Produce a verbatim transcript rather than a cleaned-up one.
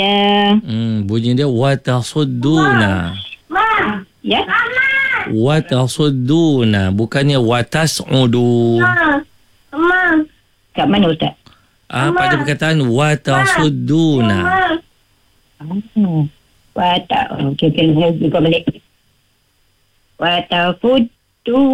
Ya. Hmm, bunyi dia watasudduna. Ma. Ya. Watasudduna, bukannya watas'udun. Ma. Kat mana Ustaz? Ah, pada perkataan watasudduna. Hmm. Wata. Okey, okey. Buka balik. Watafuddu.